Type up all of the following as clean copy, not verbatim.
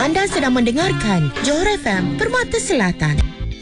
Anda sedang mendengarkan Johor FM Permata Selatan.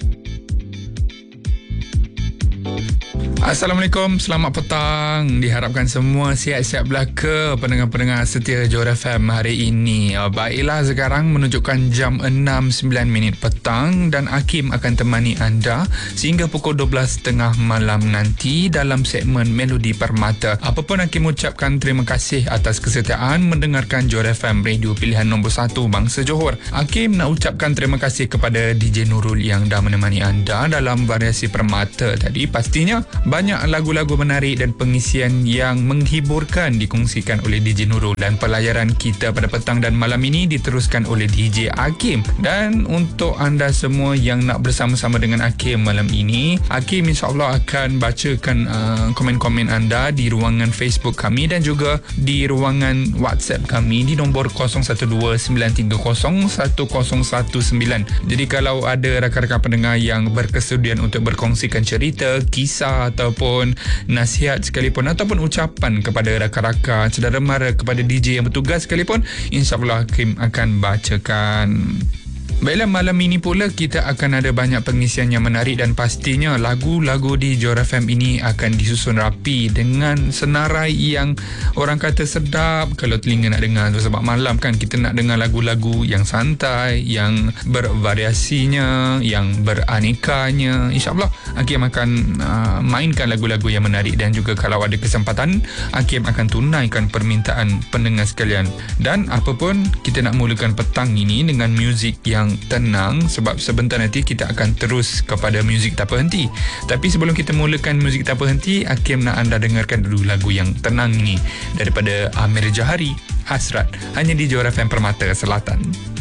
Assalamualaikum, selamat petang. Diharapkan semua sihat-sihat belaka pendengar-pendengar setia Johor FM hari ini. Baiklah, sekarang menunjukkan jam 6.09 petang dan Hakim akan temani anda sehingga pukul 12.30 malam nanti dalam segmen Melodi Permata. Apapun Hakim ucapkan terima kasih atas kesetiaan mendengarkan Johor FM, radio pilihan nombor 1 bangsa Johor. Hakim nak ucapkan terima kasih kepada DJ Nurul yang dah menemani anda dalam variasi Permata tadi. Pastinya banyak lagu-lagu menarik dan pengisian yang menghiburkan dikongsikan oleh DJ Nurul, dan pelayaran kita pada petang dan malam ini diteruskan oleh DJ Hakim. Dan untuk anda semua yang nak bersama-sama dengan Hakim malam ini, Hakim insyaAllah akan bacakan komen-komen anda di ruangan Facebook kami dan juga di ruangan WhatsApp kami di nombor 0129301019. Jadi kalau ada rakan-rakan pendengar yang berkesudian untuk berkongsikan cerita, kisah ataupun nasihat sekalipun, ataupun ucapan kepada rakan-rakan, saudara mara, kepada DJ yang bertugas sekalipun, insyaAllah Hakim akan bacakan. Baiklah, malam ini pula kita akan ada banyak pengisian yang menarik dan pastinya lagu-lagu di Johor FM ini akan disusun rapi dengan senarai yang orang kata sedap kalau telinga nak dengar tu. Sebab malam kan kita nak dengar lagu-lagu yang santai, yang bervariasinya, yang beranekanya. InsyaAllah Hakim akan mainkan lagu-lagu yang menarik, dan juga kalau ada kesempatan Hakim akan tunaikan permintaan pendengar sekalian. Dan apapun, kita nak mulakan petang ini dengan muzik yang tenang, sebab sebentar nanti kita akan terus kepada muzik tak berhenti. Tapi sebelum kita mulakan muzik tak berhenti, Hakim nak anda dengarkan dulu lagu yang tenang ini daripada Amir Jahari, Hasrat, hanya di Johor FM Permata Selatan.